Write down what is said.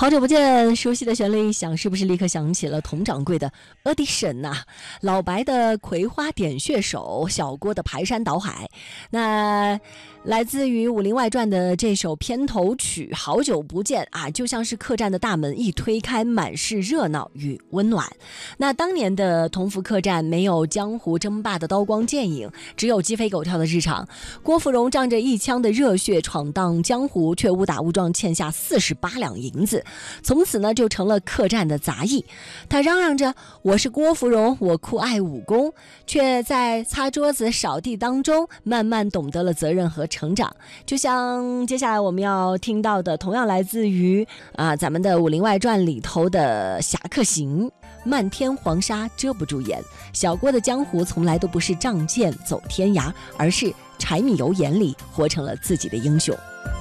好久不见，熟悉的旋律一响，是不是立刻想起了佟掌柜的 Audition 呐？老白的葵花点穴手，小郭的排山倒海。那来自于《武林外传》的这首片头曲《好久不见》啊，就像是客栈的大门一推开，满是热闹与温暖。那当年的同福客栈没有江湖争霸的刀光剑影，只有鸡飞狗跳的日常。郭芙蓉仗着一腔的热血闯荡江湖，却误打误撞欠下48两银子，从此呢就成了客栈的杂役。他嚷嚷着我是郭芙蓉，我酷爱武功，却在擦桌子扫地当中慢慢懂得了责任和成长。就像接下来我们要听到的，同样来自于咱们的《武林外传》里头的侠客行。漫天黄沙遮不住眼，小郭的江湖从来都不是仗剑走天涯，而是柴米油盐里活成了自己的英雄。